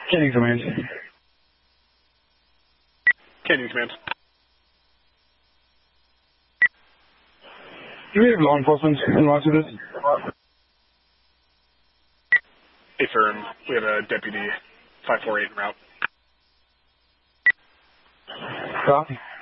Canning Command. Canning Command. Do we have law enforcement in Rochester? Affirm. We have a deputy 548 en route. Copy.